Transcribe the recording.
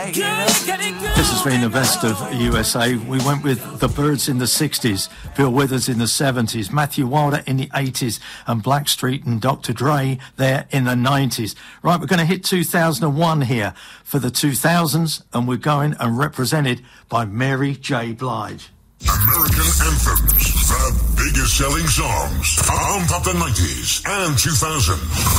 This has been the best of USA. We went with The Byrds in the 60s, Bill Withers in the 70s, Matthew Wilder in the 80s, and Blackstreet and Dr. Dre there in the 90s. Right, we're going to hit 2001 here for the 2000s, and we're going and represented by Mary J. Blige. American Anthems, the biggest selling songs from the 90s and 2000s.